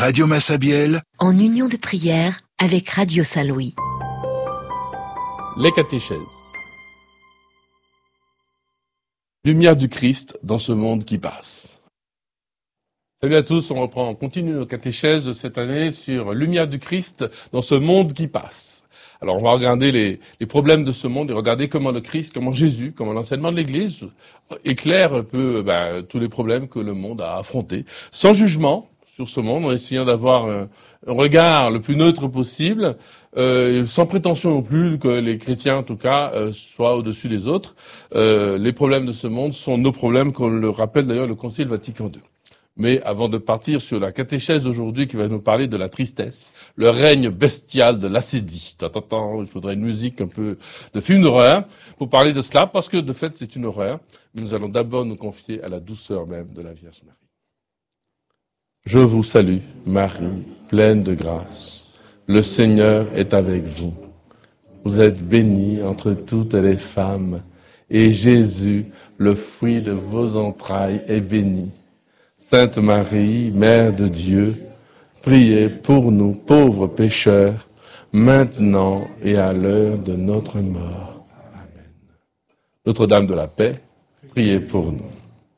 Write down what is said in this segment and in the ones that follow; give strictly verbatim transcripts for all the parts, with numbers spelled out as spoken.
Radio Massabielle, en union de prière avec Radio Saint-Louis. Les catéchèses. Lumière du Christ dans ce monde qui passe. Salut à tous, on reprend, on continue nos catéchèses de cette année sur Lumière du Christ dans ce monde qui passe. Alors on va regarder les, les problèmes de ce monde et regarder comment le Christ, comment Jésus, comment l'enseignement de l'Église éclaire un peu ben, tous les problèmes que le monde a affrontés, sans jugement sur ce monde, en essayant d'avoir un, un regard le plus neutre possible, euh, sans prétention non plus que les chrétiens en tout cas euh, soient au-dessus des autres. Euh, les problèmes de ce monde sont nos problèmes, comme le rappelle d'ailleurs le Concile Vatican deux. Mais avant de partir sur la catéchèse d'aujourd'hui qui va nous parler de la tristesse, le règne bestial de l'acédie. Il faudrait une musique un peu de film d'horreur pour parler de cela, parce que de fait c'est une horreur. Mais nous allons d'abord nous confier à la douceur même de la Vierge Marie. Je vous salue, Marie, pleine de grâce. Le Seigneur est avec vous. Vous êtes bénie entre toutes les femmes, et Jésus, le fruit de vos entrailles, est béni. Sainte Marie, Mère de Dieu, priez pour nous pauvres pécheurs, maintenant et à l'heure de notre mort. Amen. Notre-Dame de la paix, priez pour nous.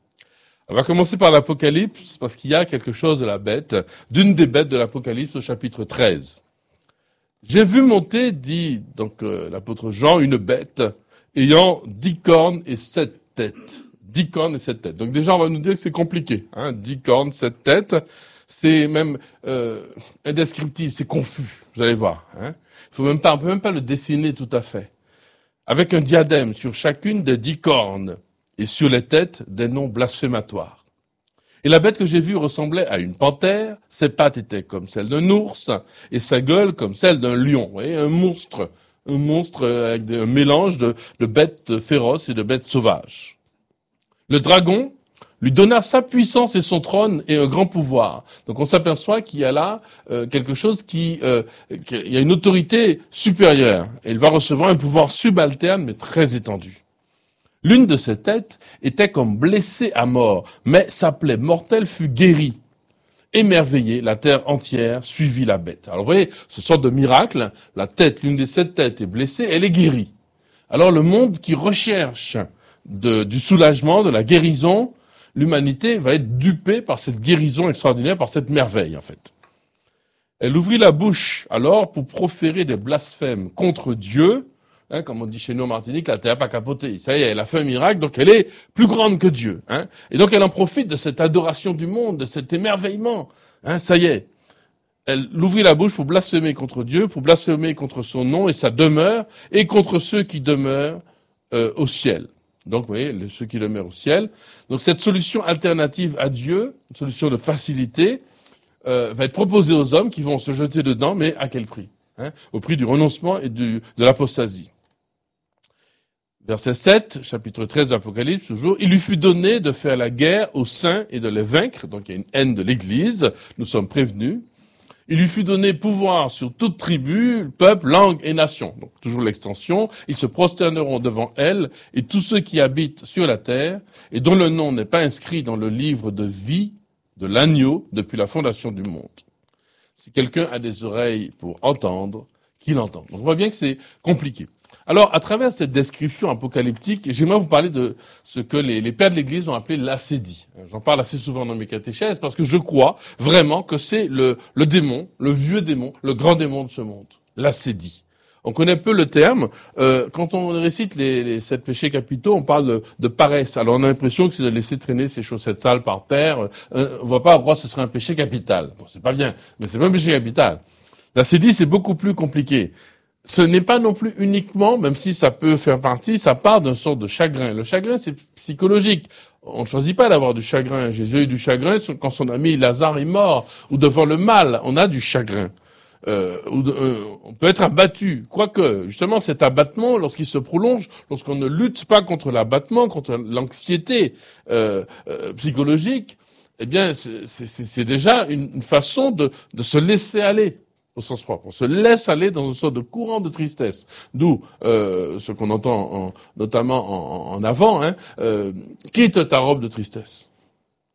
On va commencer par l'Apocalypse, parce qu'il y a quelque chose de la bête, d'une des bêtes de l'Apocalypse au chapitre treize. J'ai vu monter, dit donc euh, l'apôtre Jean, une bête ayant dix cornes et sept têtes. Dix cornes et sept têtes. Donc déjà, on va nous dire que c'est compliqué. Hein, dix cornes, sept têtes, c'est même euh, indescriptible, c'est confus. Vous allez voir. Hein. Il faut même pas, on peut même pas le dessiner tout à fait. Avec un diadème sur chacune des dix cornes et sur les têtes des noms blasphématoires. Et la bête que j'ai vue ressemblait à une panthère. Ses pattes étaient comme celles d'un ours et sa gueule comme celle d'un lion. Vous voyez, un monstre, un monstre avec un mélange de, de bêtes féroces et de bêtes sauvages. Le dragon lui donna sa puissance et son trône et un grand pouvoir. Donc on s'aperçoit qu'il y a là euh, quelque chose qui... Euh, qu'il y a une autorité supérieure. Et il va recevoir un pouvoir subalterne mais très étendu. L'une de ses têtes était comme blessée à mort, mais sa plaie mortelle fut guérie. Émerveillée, la terre entière suivit la bête. Alors vous voyez, ce sort de miracle, la tête, l'une des sept têtes est blessée, elle est guérie. Alors le monde qui recherche De, du soulagement, de la guérison, l'humanité va être dupée par cette guérison extraordinaire, par cette merveille en fait. Elle ouvrit la bouche alors pour proférer des blasphèmes contre Dieu, hein, comme on dit chez nous en Martinique, la terre n'a pas capoté. Ça y est, elle a fait un miracle, donc elle est plus grande que Dieu. Hein, et donc elle en profite de cette adoration du monde, de cet émerveillement. Hein, ça y est. Elle ouvrit la bouche pour blasphémer contre Dieu, pour blasphémer contre son nom et sa demeure, et contre ceux qui demeurent euh, au ciel. Donc, vous voyez, ceux qui demeurent au ciel. Donc, cette solution alternative à Dieu, une solution de facilité, euh, va être proposée aux hommes qui vont se jeter dedans, mais à quel prix, hein? Au prix du renoncement et du, de l'apostasie. Verset sept, chapitre treize de l'Apocalypse, toujours. Il lui fut donné de faire la guerre aux saints et de les vaincre. Donc, il y a une haine de l'Église. Nous sommes prévenus. Il lui fut donné pouvoir sur toute tribu, peuple, langue et nation. Donc, toujours l'extension. Ils se prosterneront devant elle et tous ceux qui habitent sur la terre et dont le nom n'est pas inscrit dans le livre de vie de l'agneau depuis la fondation du monde. Si quelqu'un a des oreilles pour entendre, qu'il entende. Donc, on voit bien que c'est compliqué. Alors, à travers cette description apocalyptique, j'aimerais vous parler de ce que les, les pères de l'Église ont appelé l'acédie. J'en parle assez souvent dans mes catéchèses parce que je crois vraiment que c'est le, le démon, le vieux démon, le grand démon de ce monde, l'acédie. On connaît peu le terme. Euh, quand on récite les, les sept péchés capitaux, on parle de, de paresse. Alors on a l'impression que c'est de laisser traîner ses chaussettes sales par terre. Euh, on voit pas, on croit que ce serait un péché capital. Bon, c'est pas bien, mais c'est pas un péché capital. L'acédie, c'est beaucoup plus compliqué. Ce n'est pas non plus uniquement, même si ça peut faire partie, ça part d'un sort de chagrin. Le chagrin, c'est psychologique. On ne choisit pas d'avoir du chagrin. Jésus a eu du chagrin quand son ami Lazare est mort, ou devant le mal, on a du chagrin. Euh, ou de, euh, on peut être abattu. Quoique, justement, cet abattement, lorsqu'il se prolonge, lorsqu'on ne lutte pas contre l'abattement, contre l'anxiété euh, euh, psychologique, eh bien, c'est, c'est, c'est déjà une, une façon de, de se laisser aller. Au sens propre. On se laisse aller dans une sorte de courant de tristesse. D'où euh, ce qu'on entend en, notamment en, en avant, hein, euh, quitte ta robe de tristesse.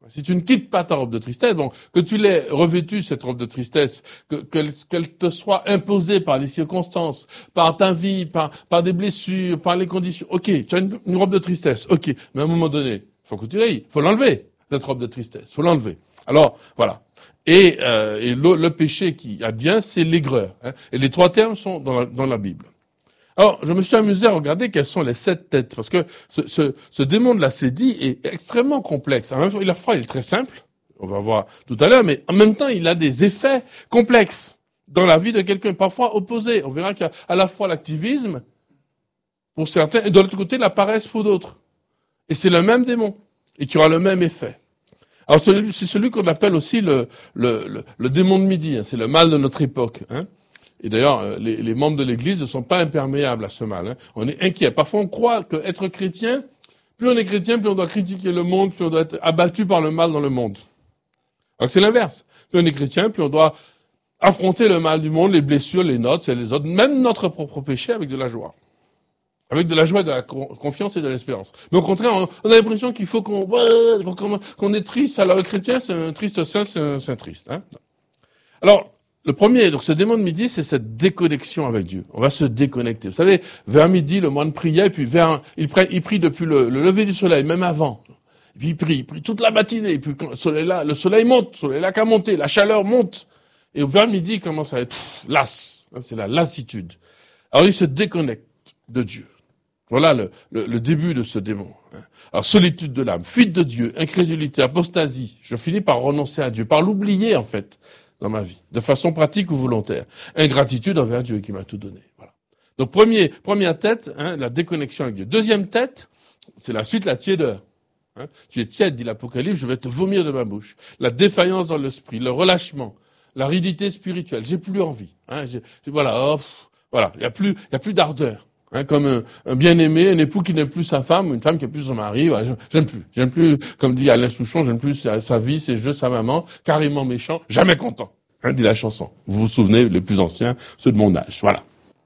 Si tu ne quittes pas ta robe de tristesse, bon, que tu l'aies revêtue, cette robe de tristesse, que, qu'elle, qu'elle te soit imposée par les circonstances, par ta vie, par, par des blessures, par les conditions. Ok, tu as une, une robe de tristesse, ok, mais à un moment donné, faut que tu ailles, faut l'enlever, cette robe de tristesse, faut l'enlever. Alors, voilà. Et, euh, et le, le péché qui advient, c'est l'aigreur. Hein, et les trois termes sont dans la, dans la Bible. Alors, je me suis amusé à regarder quelles sont les sept têtes, parce que ce, ce, ce démon de la sédie est extrêmement complexe. En même temps, il a froid, il est très simple, on va voir tout à l'heure, mais en même temps, il a des effets complexes dans la vie de quelqu'un, parfois opposés. On verra qu'il y a à la fois l'activisme, pour certains, et de l'autre côté, la paresse pour d'autres. Et c'est le même démon, et qui aura le même effet. Alors, c'est celui qu'on appelle aussi le, le, le, le démon de midi, hein, c'est le mal de notre époque, hein. Et d'ailleurs, les, les membres de l'Église ne sont pas imperméables à ce mal. Hein. On est inquiets. Parfois, on croit qu'être chrétien, plus on est chrétien, plus on doit critiquer le monde, plus on doit être abattu par le mal dans le monde. Alors c'est l'inverse. Plus on est chrétien, plus on doit affronter le mal du monde, les blessures, les notes, et les autres, même notre propre péché avec de la joie. Avec de la joie, de la confiance et de l'espérance. Mais au contraire, on, on a l'impression qu'il faut qu'on, qu'on, qu'on est triste. Alors le chrétien, c'est un triste saint, c'est un saint triste. Hein. Alors, le premier, donc ce démon de midi, c'est cette déconnexion avec Dieu. On va se déconnecter. Vous savez, vers midi, le moine priait, et puis vers, il prie, il prie depuis le, le lever du soleil, même avant. Et puis il prie, il prie toute la matinée, et puis quand le soleil là, le soleil monte, le soleil là qu'à monter, la chaleur monte. Et vers midi, il commence à être pff, las. C'est la lassitude. Alors il se déconnecte de Dieu. Voilà le, le, le début de ce démon. Alors solitude de l'âme, fuite de Dieu, incrédulité, apostasie. Je finis par renoncer à Dieu, par l'oublier en fait. Dans ma vie, de façon pratique ou volontaire. Ingratitude envers Dieu qui m'a tout donné. Voilà. Donc premier, première tête, hein, la déconnexion avec Dieu. Deuxième tête, c'est la suite, la tiédeur. Hein. Tu es tiède, dit l'Apocalypse, je vais te vomir de ma bouche. La défaillance dans l'esprit, le relâchement, l'aridité spirituelle. J'ai plus envie. Hein. J'ai, j'ai, voilà, oh, pff, voilà, il y a plus, il y a plus d'ardeur. Hein, comme un, un bien-aimé, un époux qui n'aime plus sa femme, une femme qui n'aime plus son mari, voilà, j'aime plus. J'aime plus, comme dit Alain Souchon, j'aime plus sa, sa vie, ses jeux, sa maman, carrément méchant, jamais content. Hein, dit la chanson. Vous vous souvenez, les plus anciens, ceux de mon âge. Voilà.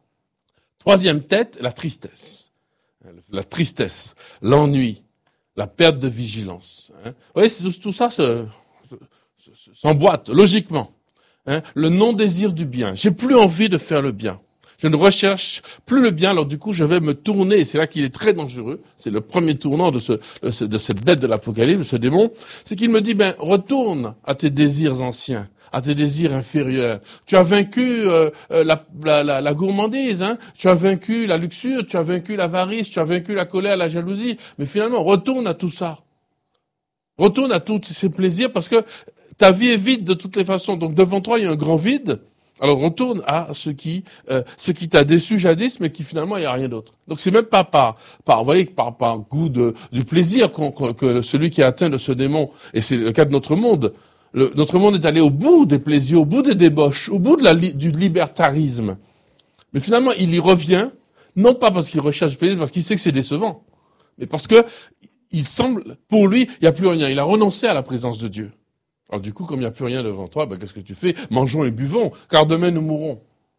Troisième tête, la tristesse. La tristesse, l'ennui, la perte de vigilance. Hein. Vous voyez, tout, tout ça se, se, se, s'emboîte logiquement. Hein. Le non-désir du bien. J'ai plus envie de faire le bien. Je ne recherche plus le bien, alors du coup, je vais me tourner, et c'est là qu'il est très dangereux, c'est le premier tournant de, ce, de, ce, de cette bête de l'Apocalypse, de ce démon, c'est qu'il me dit, ben, retourne à tes désirs anciens, à tes désirs inférieurs. Tu as vaincu euh, la, la, la, la gourmandise, hein, tu as vaincu la luxure, tu as vaincu l'avarice, tu as vaincu la colère, la jalousie, mais finalement, retourne à tout ça. Retourne à tous ces plaisirs, parce que ta vie est vide de toutes les façons, donc devant toi, il y a un grand vide. Alors retourne à ce qui, euh, ce qui t'a déçu jadis, mais qui finalement il y a rien d'autre. Donc c'est même pas par, par, vous voyez, par, par goût de, du plaisir qu'on, qu'on, que celui qui est atteint de ce démon, et c'est le cas de notre monde. Le, notre monde est allé au bout des plaisirs, au bout des débauches, au bout de la, du libertarisme. Mais finalement il y revient, non pas parce qu'il recherche le plaisir, parce qu'il sait que c'est décevant, mais parce que il semble, pour lui, il n'y a plus rien. Il a renoncé à la présence de Dieu. Alors du coup, comme il n'y a plus rien devant toi, ben, qu'est-ce que tu fais? Mangeons et buvons, car demain nous mourrons.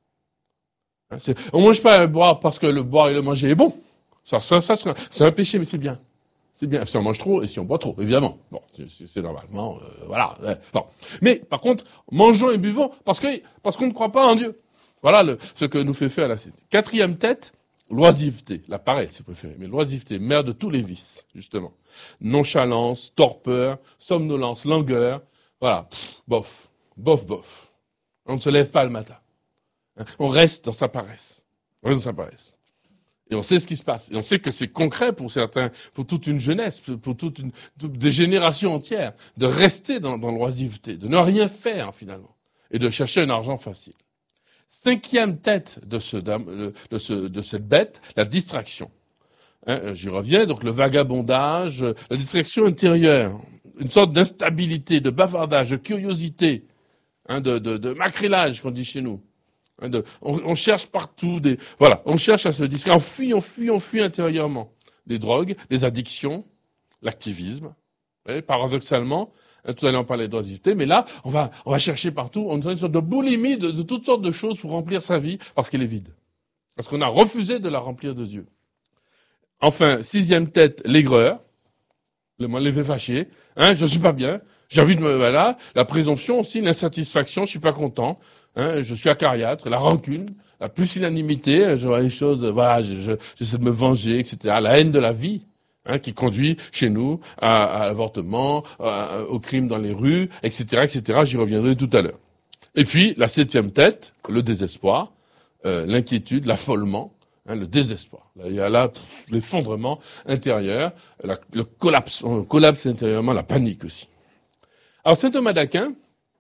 Hein, c'est, on ne mange pas à boire parce que le boire et le manger est bon. Ça, ça, ça, c'est un péché, mais c'est bien. C'est bien. Si on mange trop et si on boit trop, évidemment. Bon, c'est, c'est normalement, euh, voilà. Bon. Mais par contre, mangeons et buvons parce que parce qu'on ne croit pas en Dieu. Voilà le, ce que nous fait faire la cité. Quatrième tête, l'oisiveté, la paresse, si vous préférez, mais l'oisiveté, mère de tous les vices, justement. Nonchalance, torpeur, somnolence, langueur. Voilà, pff, bof, bof, bof. On ne se lève pas le matin. On reste dans sa paresse. On reste dans sa paresse. Et on sait ce qui se passe. Et on sait que c'est concret pour certains, pour toute une jeunesse, pour toute une, toute, des générations entières, de rester dans, dans l'oisiveté, de ne rien faire finalement, et de chercher un argent facile. Cinquième tête de, ce, de, ce, de cette bête, la distraction. Hein, j'y reviens, donc le vagabondage, la distraction intérieure. Une sorte d'instabilité, de bavardage, de curiosité, hein, de, de, de macrélage qu'on dit chez nous. Hein, de, on, on cherche partout des, voilà, on cherche à se distraire, on fuit, on fuit, on fuit intérieurement. Des drogues, des addictions, l'activisme. Et paradoxalement, hein, tout à l'heure on parlait d'oisiveté, mais là, on va, on va chercher partout, on a une sorte de boulimie de, de toutes sortes de choses pour remplir sa vie, parce qu'elle est vide. Parce qu'on a refusé de la remplir de Dieu. Enfin, sixième tête, l'aigreur. m'enlever fâché, hein, je suis pas bien, j'ai envie de me, voilà, la présomption aussi, l'insatisfaction, je suis pas content, hein, je suis acariâtre, la rancune, la pusillanimité, je vois les choses, voilà, je, je, j'essaie de me venger, et cetera. La haine de la vie, hein, qui conduit chez nous à, à l'avortement, à- au crime dans les rues, et cetera, et cetera. J'y reviendrai tout à l'heure. Et puis, la septième tête, le désespoir, euh, l'inquiétude, l'affolement, hein, le désespoir. Là, il y a là pff, l'effondrement intérieur, la- le collapse, on collapse intérieurement, la panique aussi. Alors, saint Thomas d'Aquin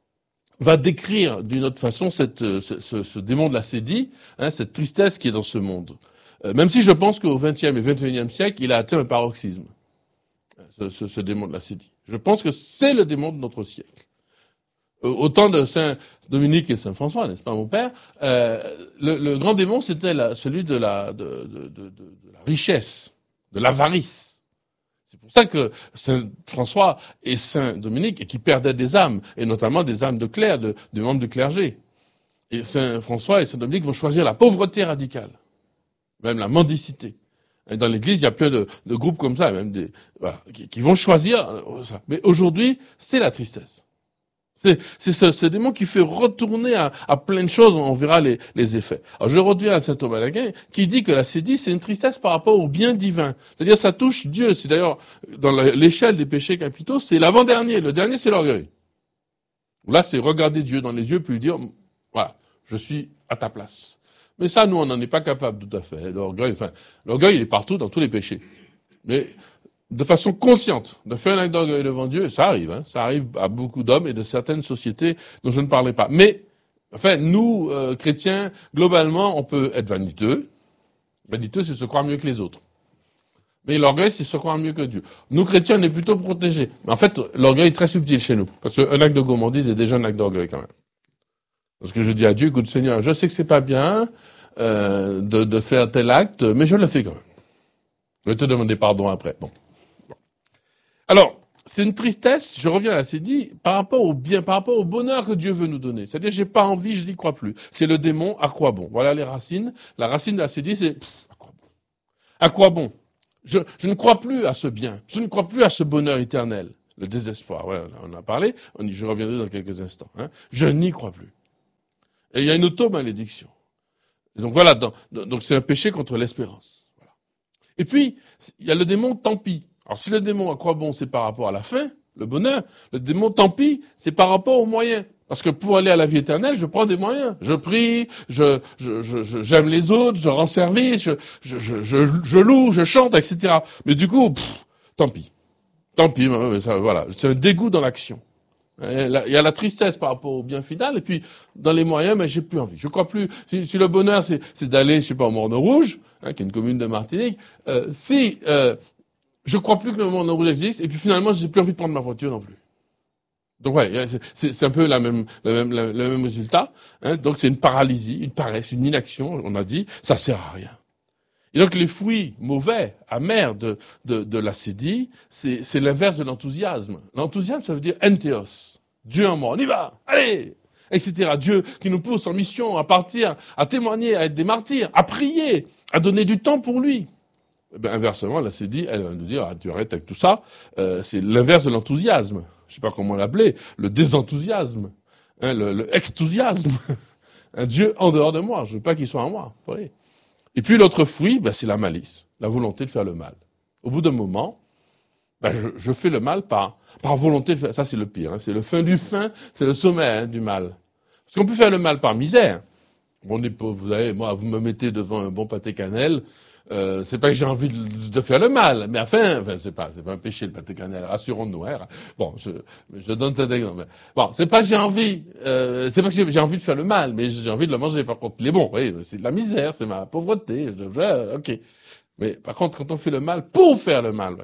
va décrire d'une autre façon cette, euh, ce, ce, ce démon de la sédie, hein, cette tristesse qui est dans ce monde. Euh, même si je pense qu'au vingtième et vingt et unième siècle, il a atteint un paroxysme, ce, ce, ce démon de la sédie. Je pense que c'est le démon de notre siècle. Au temps de Saint Dominique et Saint François, n'est-ce pas, mon père, euh, le, le grand démon, c'était la, celui de la, de, de, de, de la richesse, de l'avarice. C'est pour ça que Saint François et Saint Dominique, qui perdaient des âmes, et notamment des âmes de clercs, de, de membres du clergé. Et Saint François et Saint Dominique vont choisir la pauvreté radicale, même la mendicité. Et dans l'Église, il y a plein de, de groupes comme ça, même des, voilà, qui, qui vont choisir ça. Mais aujourd'hui, c'est la tristesse. C'est, c'est ce, ce démon qui fait retourner à, à plein de choses, on verra les, les effets. Alors je reviens à saint Thomas d'Aquin, qui dit que la sédie, c'est une tristesse par rapport au bien divin. C'est-à-dire, ça touche Dieu. C'est d'ailleurs, dans l'échelle des péchés capitaux, c'est l'avant-dernier. Le dernier, c'est l'orgueil. Là, c'est regarder Dieu dans les yeux, puis lui dire, voilà, je suis à ta place. Mais ça, nous, on n'en est pas capable tout à fait. L'orgueil, enfin, l'orgueil, il est partout dans tous les péchés. Mais de façon consciente, de faire un acte d'orgueil devant Dieu, ça arrive, hein, ça arrive à beaucoup d'hommes et de certaines sociétés dont je ne parlerai pas. Mais, enfin, nous, euh, chrétiens, globalement, on peut être vaniteux. Vaniteux, c'est se croire mieux que les autres. Mais l'orgueil, c'est se croire mieux que Dieu. Nous, chrétiens, on est plutôt protégés. Mais en fait, l'orgueil est très subtil chez nous. Parce qu'un acte de gourmandise est déjà un acte d'orgueil, quand même. Parce que je dis à Dieu, écoute, Seigneur, je sais que c'est pas bien euh, de, de faire tel acte, mais je le fais quand même. Je vais te demander pardon après. Bon. Alors, c'est une tristesse, je reviens à la sédie, par rapport au bien, par rapport au bonheur que Dieu veut nous donner. C'est-à-dire, j'ai pas envie, je n'y crois plus. C'est le démon, à quoi bon? Voilà les racines. La racine de la sédie, c'est, pff, à quoi bon? À quoi bon? Je, je ne crois plus à ce bien. Je ne crois plus à ce bonheur éternel. Le désespoir, voilà, on en a parlé. On y, je reviendrai dans quelques instants. Hein. Je n'y crois plus. Et il y a une auto-malédiction. Et donc voilà, dans, donc c'est un péché contre l'espérance. Voilà. Et puis, il y a le démon, tant pis. Alors si le démon, à quoi bon, c'est par rapport à la fin, le bonheur, le démon, tant pis, c'est par rapport aux moyens. Parce que pour aller à la vie éternelle, je prends des moyens. Je prie, je, je, je, je j'aime les autres, je rends service, je, je, je, je, je loue, je chante, et cetera. Mais du coup, pff, tant pis. Tant pis, ça, voilà. C'est un dégoût dans l'action. Il y a la tristesse par rapport au bien final, et puis dans les moyens, mais j'ai plus envie. Je crois plus. Si, si le bonheur, c'est, c'est d'aller, je sais pas, au Morne Rouge, hein, qui est une commune de Martinique, euh, si euh, je crois plus que le Morne Rouge existe, et puis finalement, j'ai plus envie de prendre ma voiture non plus. Donc ouais, c'est, c'est un peu la même, le même, le même résultat. Hein. Donc c'est une paralysie, une paresse, une inaction. On a dit, ça sert à rien. Et donc les fruits mauvais, amers de, de, de la sédie, c'est, c'est l'inverse de l'enthousiasme. L'enthousiasme, ça veut dire entheos. Dieu en moi, on y va, allez, et cetera. Dieu qui nous pousse en mission à partir, à témoigner, à être des martyrs, à prier, à donner du temps pour lui. Eh bien, inversement, la sédie, elle va nous dire, ah, tu arrêtes avec tout ça, euh, c'est l'inverse de l'enthousiasme. Je sais pas comment l'appeler, le désenthousiasme, hein, le, le extousiasme. Un Dieu en dehors de moi, je veux pas qu'il soit en moi. Vous voyez. Et puis l'autre fruit, ben, c'est la malice, la volonté de faire le mal. Au bout d'un moment, ben, je, je fais le mal par, par volonté de faire. Ça, c'est le pire. Hein. C'est le fin du fin, c'est le sommet hein, du mal. Parce qu'on peut faire le mal par misère. On est pauvre, vous savez, moi, vous me mettez devant un bon pâté cannelle, euh, c'est pas que j'ai envie de, de faire le mal, mais enfin, enfin c'est pas, c'est pas un péché le pâté cannelle, rassurons-nous. Hein. Bon, je, je donne cet exemple. Bon, c'est pas que j'ai envie, euh, c'est pas que j'ai, j'ai envie de faire le mal, mais j'ai envie de le manger. Par contre, il est bon, oui, c'est de la misère, c'est ma pauvreté. Je, je, ok. Mais par contre, quand on fait le mal pour faire le mal,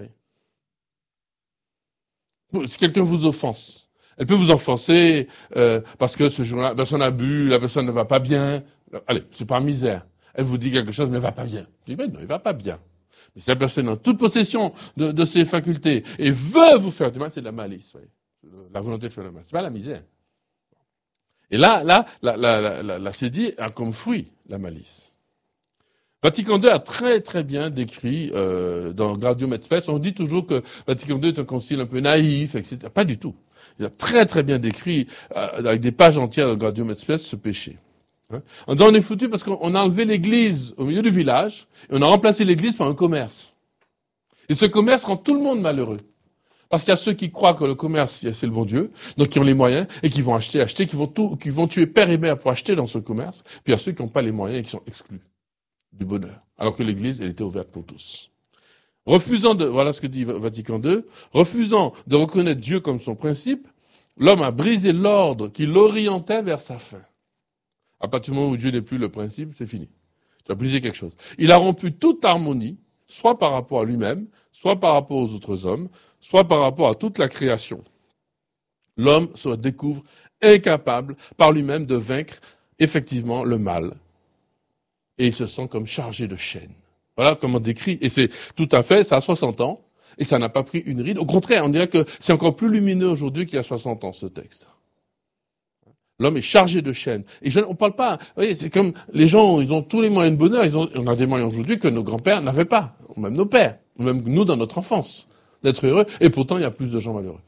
oui. Si quelqu'un vous offense, elle peut vous offenser euh, parce que ce jour-là, la personne a bu, la personne ne va pas bien. Allez, c'est par misère. Elle vous dit quelque chose, mais elle va pas bien. Je dis, mais non, il va pas bien. Mais si la personne est en toute possession de, de ses facultés et veut vous faire du mal, c'est de la malice. Oui. La volonté de faire le mal. C'est pas la misère. Et là, là, la, la, la, la, la sédie a comme fruit la malice. Vatican deux a très très bien décrit euh, dans Gaudium et Spes. On dit toujours que Vatican deux est un concile un peu naïf, et cetera. Pas du tout. Il a très très bien décrit, euh, avec des pages entières dans Gaudium et Spes, ce péché. Hein, en disant on est foutu parce qu'on a enlevé l'église au milieu du village et on a remplacé l'église par un commerce. Et ce commerce rend tout le monde malheureux. Parce qu'il y a ceux qui croient que le commerce, c'est le bon Dieu, donc qui ont les moyens et qui vont acheter, acheter, qui vont tout, qui vont tuer père et mère pour acheter dans ce commerce. Puis il y a ceux qui n'ont pas les moyens et qui sont exclus du bonheur. Alors que l'église, elle était ouverte pour tous. Refusant de, voilà ce que dit Vatican deux, refusant de reconnaître Dieu comme son principe, l'homme a brisé l'ordre qui l'orientait vers sa fin. À partir du moment où Dieu n'est plus le principe, c'est fini. Tu as brisé quelque chose. Il a rompu toute harmonie, soit par rapport à lui-même, soit par rapport aux autres hommes, soit par rapport à toute la création. L'homme se découvre incapable par lui-même de vaincre effectivement le mal. Et il se sent comme chargé de chaînes. Voilà comment décrit. Et c'est tout à fait, ça a soixante ans, et ça n'a pas pris une ride. Au contraire, on dirait que c'est encore plus lumineux aujourd'hui qu'il y a soixante ans, ce texte. L'homme est chargé de chaînes. Et je, on parle pas, vous voyez, c'est comme les gens, ils ont tous les moyens de bonheur, ils ont, on a des moyens aujourd'hui que nos grands-pères n'avaient pas, ou même nos pères, ou même nous dans notre enfance, d'être heureux, et pourtant il y a plus de gens malheureux.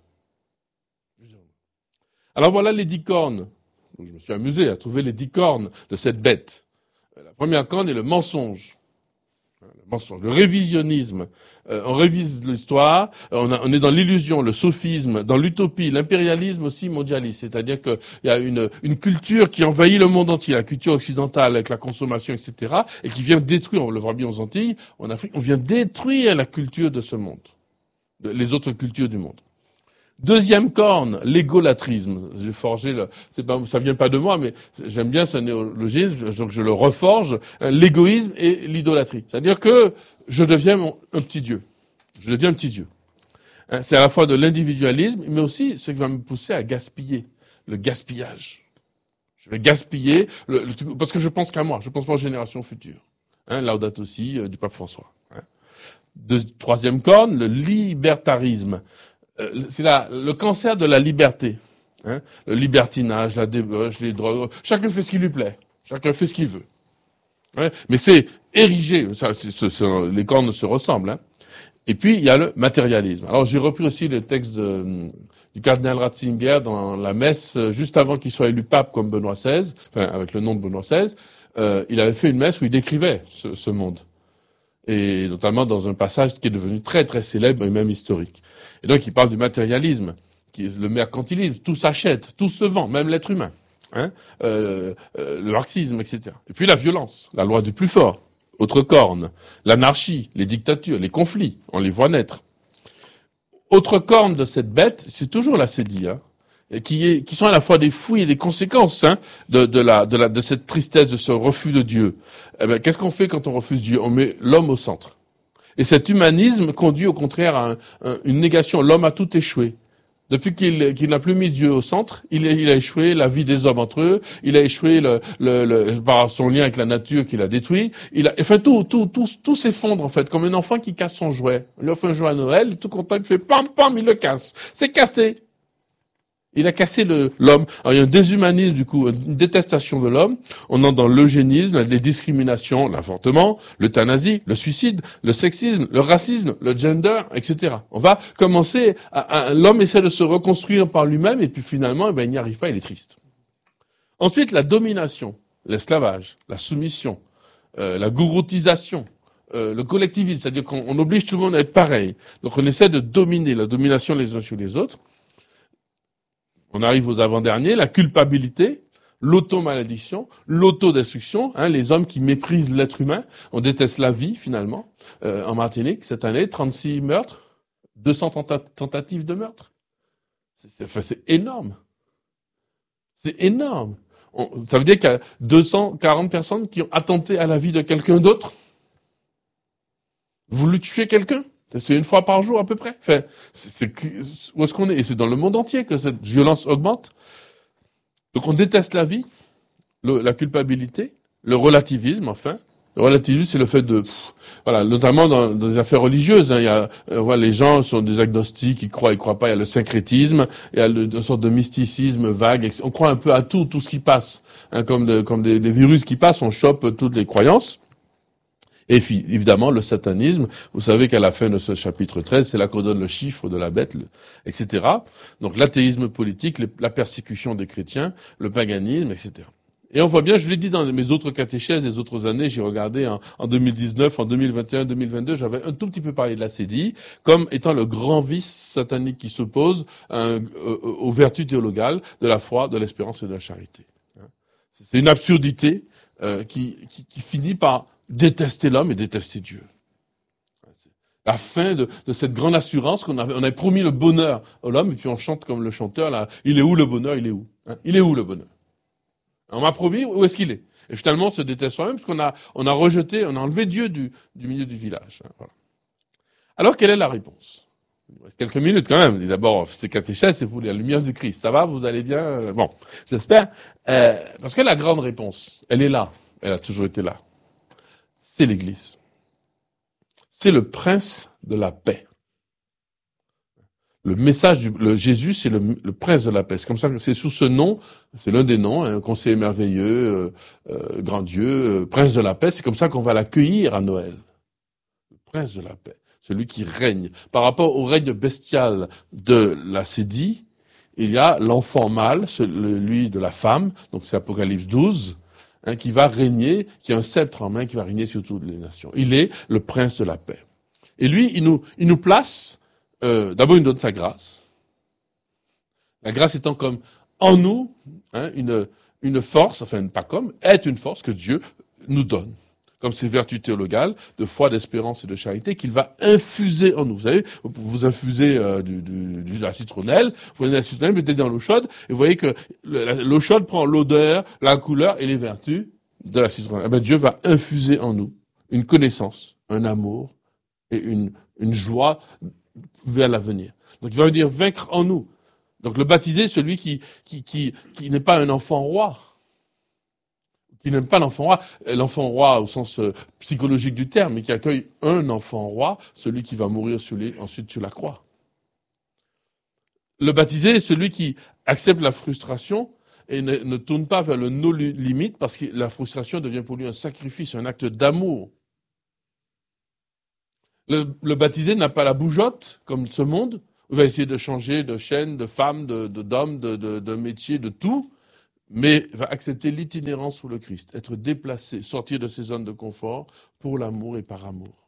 Alors voilà les dix cornes. Donc, je me suis amusé à trouver les dix cornes de cette bête. La première corne est le mensonge. Le mensonge, le révisionnisme. Euh, on révise l'histoire, on, a, on est dans l'illusion, le sophisme, dans l'utopie, l'impérialisme aussi mondialiste. C'est-à-dire qu'il y a une, une culture qui envahit le monde entier, la culture occidentale avec la consommation, et cetera, et qui vient détruire, on le voit bien aux Antilles, en Afrique, on vient détruire la culture de ce monde, les autres cultures du monde. Deuxième corne, l'égolatrisme. J'ai forgé, le, c'est pas, ça vient pas de moi, mais j'aime bien ce néologisme, donc je le reforge. L'égoïsme et l'idolâtrie. C'est-à-dire que je deviens mon, un petit Dieu. Je deviens un petit Dieu. C'est à la fois de l'individualisme, mais aussi ce qui va me pousser à gaspiller. Le gaspillage. Je vais gaspiller, le, le, parce que je pense qu'à moi, je pense pas aux générations futures. Hein, Laudato si euh, du pape François. Hein. De, troisième corne, le libertarisme. C'est la, le cancer de la liberté. Hein, le libertinage, la débauche, les drogues. Chacun fait ce qui lui plaît. Chacun fait ce qu'il veut. Hein, mais c'est érigé. Ça, c'est, c'est, c'est, les cornes se ressemblent. Hein. Et puis, il y a le matérialisme. Alors, j'ai repris aussi le texte de, du cardinal Ratzinger dans la messe, juste avant qu'il soit élu pape comme Benoît seize, enfin, avec le nom de Benoît seize. Euh, il avait fait une messe où il décrivait ce, ce monde. Et notamment dans un passage qui est devenu très très célèbre et même historique. Et donc il parle du matérialisme, qui est le mercantilisme, tout s'achète, tout se vend, même l'être humain, hein, euh, euh, le marxisme, et cetera. Et puis la violence, la loi du plus fort, autre corne, l'anarchie, les dictatures, les conflits, on les voit naître. Autre corne de cette bête, c'est toujours la sédie, hein, qui, est, qui sont à la fois des fouilles et des conséquences hein, de, de, la, de, la, de cette tristesse, de ce refus de Dieu. Eh ben, qu'est-ce qu'on fait quand on refuse Dieu? On met l'homme au centre. Et cet humanisme conduit au contraire à un, un, une négation. L'homme a tout échoué. Depuis qu'il, qu'il n'a plus mis Dieu au centre, il a, il a échoué la vie des hommes entre eux, il a échoué le, le, le, par son lien avec la nature qu'il a détruit. Il a, enfin, tout, tout, tout, tout s'effondre en fait, comme un enfant qui casse son jouet. On lui offre un jouet à Noël, il est tout content, il fait pam pam, il le casse. C'est cassé. Il a cassé le, l'homme. Alors, il y a un déshumanisme, du coup, une détestation de l'homme. On entre dans l'eugénisme, les discriminations, l'avortement, l'euthanasie, le suicide, le sexisme, le racisme, le gender, et cetera. On va commencer à, à l'homme essaie de se reconstruire par lui-même et puis finalement, eh ben, il n'y arrive pas, il est triste. Ensuite, la domination, l'esclavage, la soumission, euh, la gouroutisation, euh, le collectivisme, c'est-à-dire qu'on on oblige tout le monde à être pareil. Donc, on essaie de dominer, la domination les uns sur les autres. On arrive aux avant-derniers, la culpabilité, l'auto-malédiction, l'autodestruction, hein, les hommes qui méprisent l'être humain. On déteste la vie, finalement. Euh, en Martinique, cette année, trente-six meurtres, deux cents tenta- tentatives de meurtre. C'est, c'est, enfin, c'est énorme. C'est énorme. On, ça veut dire qu'il y a deux cent quarante personnes qui ont attenté à la vie de quelqu'un d'autre. Voulu tuer quelqu'un. C'est une fois par jour à peu près. Enfin, c'est, c'est, où est-ce qu'on est? Et c'est dans le monde entier que cette violence augmente. Donc on déteste la vie, le, la culpabilité, le relativisme, enfin. Le relativisme, c'est le fait de... Pff, voilà, notamment dans, dans les affaires religieuses. Hein, il y a, euh, voilà, les gens sont des agnostiques, ils croient, ils croient pas. Il y a le syncrétisme, il y a le, une sorte de mysticisme vague. On croit un peu à tout, tout ce qui passe. Hein, comme de, comme des, des virus qui passent, on chope toutes les croyances. Et évidemment, le satanisme, vous savez qu'à la fin de ce chapitre treize, c'est là qu'on donne le chiffre de la bête, et cetera. Donc l'athéisme politique, la persécution des chrétiens, le paganisme, et cetera. Et on voit bien, je l'ai dit dans mes autres catéchèses des autres années, j'ai regardé en, en deux mille dix-neuf, en deux mille vingt et un, deux mille vingt-deux, j'avais un tout petit peu parlé de la sédille comme étant le grand vice satanique qui s'oppose euh, aux vertus théologales de la foi, de l'espérance et de la charité. C'est une absurdité euh, qui, qui, qui finit par détester l'homme et détester Dieu. La fin de, de cette grande assurance qu'on avait, on avait promis le bonheur à l'homme, et puis on chante comme le chanteur, là, il est où le bonheur, il est où hein? Il est où le bonheur? On m'a promis, où est-ce qu'il est? Et finalement, on se déteste soi-même, parce qu'on a, on a rejeté, on a enlevé Dieu du, du milieu du village. Hein, voilà. Alors, quelle est la réponse? Il nous reste quelques minutes quand même. D'abord, ces catéchèses, c'est pour la lumière du Christ. Ça va, vous allez bien? Bon, j'espère. Euh, parce que la grande réponse, elle est là. Elle a toujours été là. C'est l'Église. C'est le prince de la paix. Le message du le Jésus, c'est le, le prince de la paix. C'est comme ça que c'est sous ce nom, c'est l'un des noms, un conseiller merveilleux, euh, euh, grand Dieu, euh, prince de la paix. C'est comme ça qu'on va l'accueillir à Noël. Le prince de la paix, celui qui règne. Par rapport au règne bestial de la sédie, il y a l'enfant mâle, celui de la femme, donc c'est Apocalypse douze, hein, qui va régner, qui a un sceptre en main, qui va régner sur toutes les nations. Il est le prince de la paix. Et lui, il nous, il nous place. Euh, d'abord, il nous donne sa grâce. La grâce étant comme en nous, hein, une, une force, enfin pas comme, est une force que Dieu nous donne. Comme ces vertus théologales de foi, d'espérance et de charité qu'il va infuser en nous. Vous savez, vous, vous infusez euh, du, du, du, de la citronnelle, vous prenez la citronnelle, vous mettez dans l'eau chaude, et vous voyez que l'eau chaude prend l'odeur, la couleur et les vertus de la citronnelle. Eh bien, Dieu va infuser en nous une connaissance, un amour et une, une joie vers l'avenir. Donc il va venir vaincre en nous. Donc le baptisé, celui qui, qui, qui, qui n'est pas un enfant roi, qui n'aime pas l'enfant roi, l'enfant roi au sens euh, psychologique du terme, mais qui accueille un enfant roi, celui qui va mourir sur les, ensuite sur la croix. Le baptisé est celui qui accepte la frustration et ne, ne tourne pas vers le no limite parce que la frustration devient pour lui un sacrifice, un acte d'amour. Le, le baptisé n'a pas la bougeotte, comme ce monde, où il va essayer de changer de chaîne, de femme, de, de, d'homme, de, de, de métier, de tout, mais va accepter l'itinérance pour le Christ, être déplacé, sortir de ses zones de confort pour l'amour et par amour.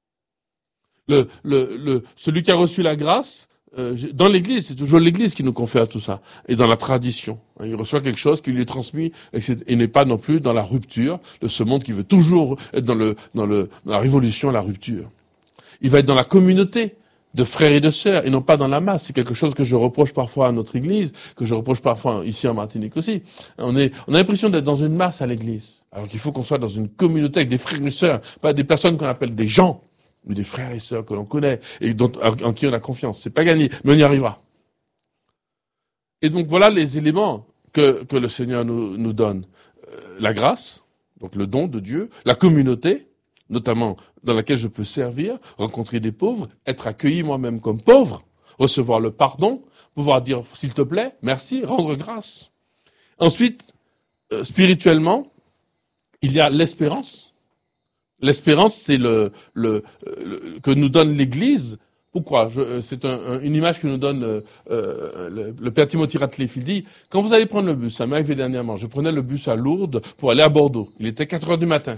Le, le, le, celui qui a reçu la grâce, euh, dans l'Église, c'est toujours l'Église qui nous confère tout ça, et dans la tradition. Il reçoit quelque chose qui lui est transmis, et, et n'est pas non plus dans la rupture de ce monde qui veut toujours être dans, le, dans, le, dans la révolution, la rupture. Il va être dans la communauté de frères et de sœurs, et non pas dans la masse. C'est quelque chose que je reproche parfois à notre Église, que je reproche parfois ici en Martinique aussi. On, est, on a l'impression d'être dans une masse à l'Église, alors qu'il faut qu'on soit dans une communauté avec des frères et sœurs, pas des personnes qu'on appelle des gens, mais des frères et sœurs que l'on connaît, et dont, en qui on a confiance. C'est pas gagné, mais on y arrivera. Et donc voilà les éléments que, que le Seigneur nous, nous donne. Euh, la grâce, donc le don de Dieu, la communauté, notamment dans laquelle je peux servir, rencontrer des pauvres, être accueilli moi-même comme pauvre, recevoir le pardon, pouvoir dire s'il te plaît, merci, rendre grâce. Ensuite, euh, spirituellement, il y a l'espérance. L'espérance, c'est le, le, le que nous donne l'Église. Pourquoi? Je, c'est un, un, une image que nous donne euh, euh, le, le père Timothy Ratcliffe. Il dit, quand vous allez prendre le bus, ça m'est arrivé dernièrement, je prenais le bus à Lourdes pour aller à Bordeaux. Il était quatre heures du matin.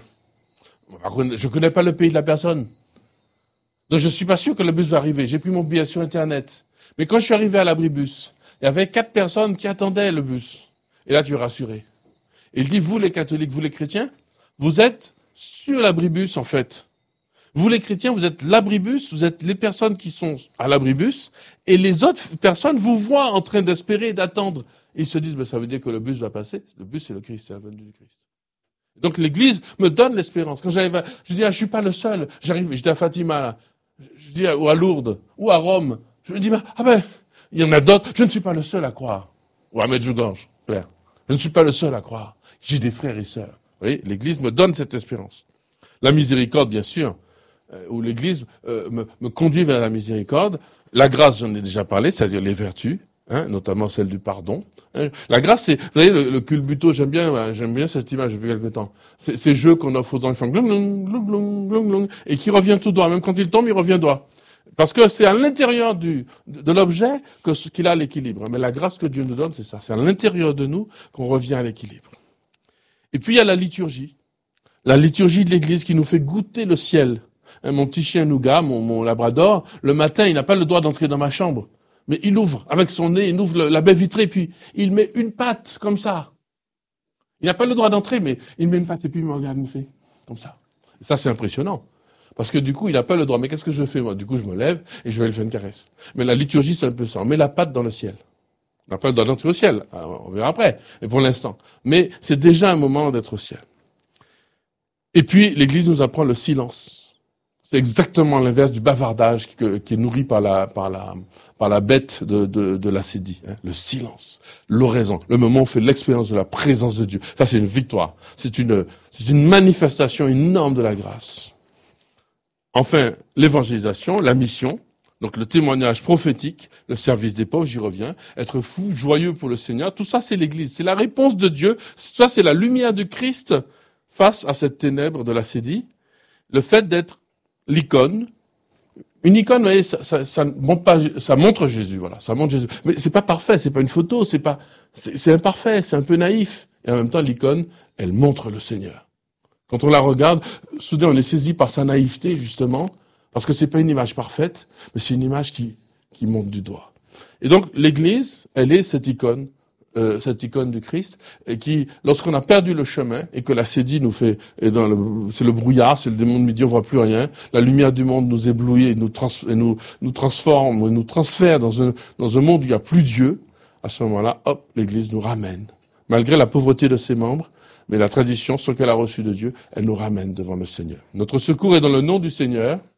Je connais pas le pays de la personne. Donc je suis pas sûr que le bus va arriver. J'ai pris mon billet sur Internet. Mais quand je suis arrivé à l'abribus, il y avait quatre personnes qui attendaient le bus. Et là, tu es rassuré. Et il dit, vous les catholiques, vous les chrétiens, vous êtes sur l'abribus en fait. Vous les chrétiens, vous êtes l'abribus, vous êtes les personnes qui sont à l'abribus, et les autres personnes vous voient en train d'espérer, d'attendre. Ils se disent, ben, ça veut dire que le bus va passer. Le bus, c'est le Christ, c'est la venue du Christ. Donc l'Église me donne l'espérance. Quand j'arrive, à, je dis, ah, je suis pas le seul. J'arrive, j'étais à Fatima, là. Je dis, ou à Lourdes, ou à Rome. Je me dis, ah ben, il y en a d'autres. Je ne suis pas le seul à croire. Ou à Medjugorje, frère. Je ne suis pas le seul à croire. J'ai des frères et sœurs. Vous voyez, l'Église me donne cette espérance. La miséricorde, bien sûr, euh, où l'Église euh, me, me conduit vers la miséricorde. La grâce, j'en ai déjà parlé, c'est-à-dire les vertus. hein, notamment celle du pardon. Hein. La grâce, c'est, vous voyez, le, le culbuto, j'aime bien, j'aime bien cette image depuis quelque temps. C'est ces jeux qu'on offre aux enfants, glong, glong, glong, glong, glong, glong, et qui revient tout droit. Même quand il tombe, il revient droit. Parce que c'est à l'intérieur du, de l'objet que, qu'il a l'équilibre. Mais la grâce que Dieu nous donne, c'est ça. C'est à l'intérieur de nous qu'on revient à l'équilibre. Et puis il y a la liturgie. La liturgie de l'Église qui nous fait goûter le ciel. Hein, mon petit chien Nougat, mon, mon labrador, le matin, il n'a pas le droit d'entrer dans ma chambre. Mais il ouvre, avec son nez, il ouvre le, la baie vitrée, puis il met une patte, comme ça. Il n'a pas le droit d'entrer, mais il met une patte, et puis il me regarde, il me fait, comme ça. Et ça, c'est impressionnant. Parce que du coup, il n'a pas le droit. Mais qu'est-ce que je fais, moi? Du coup, je me lève, et je vais lui faire une caresse. Mais la liturgie, c'est un peu ça. On met la patte dans le ciel. On n'a pas le droit d'entrer au ciel. On verra après. Mais pour l'instant. Mais c'est déjà un moment d'être au ciel. Et puis, l'Église nous apprend le silence. C'est exactement l'inverse du bavardage qui, qui est nourri par la, par la, par la bête de, de, de l'acédie. Hein. Le silence, l'oraison, le moment où on fait l'expérience de la présence de Dieu. Ça, c'est une victoire. C'est une, c'est une manifestation énorme de la grâce. Enfin, l'évangélisation, la mission, donc le témoignage prophétique, le service des pauvres, j'y reviens, être fou, joyeux pour le Seigneur, tout ça, c'est l'Église. C'est la réponse de Dieu. Ça, c'est la lumière du Christ face à cette ténèbre de l'acédie. Le fait d'être l'icône, une icône, vous voyez, ça, ça, ça, montre pas, ça montre Jésus, voilà, ça montre Jésus. Mais c'est pas parfait, c'est pas une photo, c'est pas, c'est, c'est imparfait, c'est un peu naïf. Et en même temps, l'icône, elle montre le Seigneur. Quand on la regarde, soudain, on est saisi par sa naïveté, justement, parce que c'est pas une image parfaite, mais c'est une image qui, qui monte du doigt. Et donc, l'Église, elle est cette icône, Euh, cette icône du Christ, et qui, lorsqu'on a perdu le chemin, et que l'acédie nous fait, et dans le, c'est le brouillard, c'est le démon de midi, on voit plus rien, la lumière du monde nous éblouit et nous, trans, et nous, nous transforme, nous transfère dans un, dans un monde où il n'y a plus Dieu, à ce moment-là, hop, l'Église nous ramène. Malgré la pauvreté de ses membres, mais la tradition, ce qu'elle a reçu de Dieu, elle nous ramène devant le Seigneur. Notre secours est dans le nom du Seigneur,